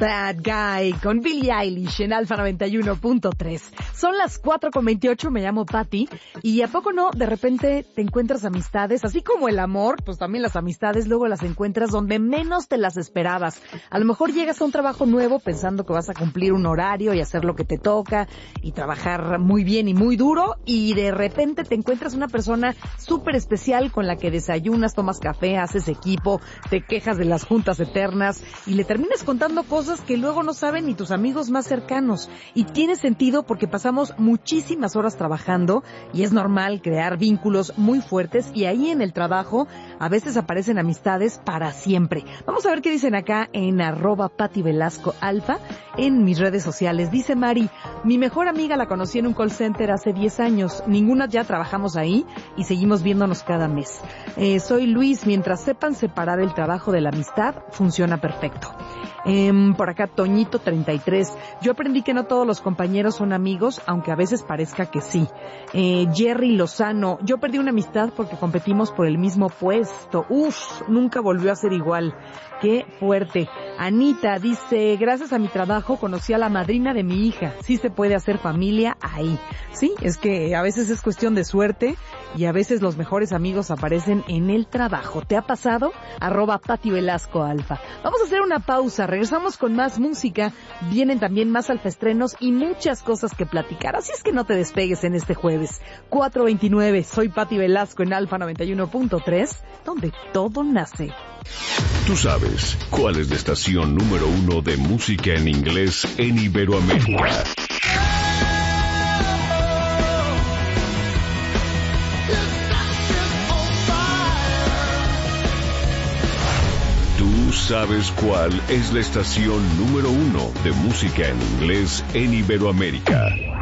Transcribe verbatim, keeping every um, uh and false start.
Bad Guy con Billie Eilish en Alfa noventa y uno punto tres. Son las cuatro con veintiocho, me llamo Patty, y ¿a poco no? De repente te encuentras amistades, así como el amor, pues también las amistades luego las encuentras donde menos te las esperabas. A lo mejor llegas a un trabajo nuevo pensando que vas a cumplir un horario y hacer lo que te toca y trabajar muy bien y muy duro, y de repente te encuentras una persona súper especial con la que desayunas, tomas café, haces equipo, te quejas de las juntas eternas y le terminas contando cosas que luego no saben ni tus amigos más cercanos. Y tiene sentido porque pasamos muchísimas horas trabajando y es normal crear vínculos muy fuertes, y ahí en el trabajo a veces aparecen amistades para siempre. Vamos a ver qué dicen acá en arroba Pati Velasco Alfa en mis redes sociales. Dice Mari: mi mejor amiga la conocí en un call center hace diez años. Ninguna ya trabajamos ahí y seguimos viéndonos cada mes. Eh, soy Luis. Mientras sepan separar el trabajo de la amistad, funciona perfecto. Eh, por acá Toñito treinta y tres. Yo aprendí que no todos los compañeros son amigos, aunque a veces parezca que sí. Eh, Jerry Lozano. Yo perdí una amistad porque competimos por el mismo puesto. Uf, nunca volvió a ser igual. Qué fuerte. Anita dice: gracias a mi trabajo conocí a la madrina de mi hija. Sí se puede hacer familia ahí. Sí, es que a veces es cuestión de suerte y a veces los mejores amigos aparecen en el trabajo. ¿Te ha pasado? Arroba Pati Velasco Alfa. Vamos a hacer una pausa. Regresamos con más música. Vienen también más alfaestrenos y muchas cosas que platicar. Así es que no te despegues en este jueves. cuatro veintinueve. Soy Pati Velasco en Alfa noventa y uno punto tres, donde todo nace. Tú sabes cuál es la estación número uno de música en inglés en Iberoamérica. Tú sabes cuál es la estación número uno de música en inglés en Iberoamérica.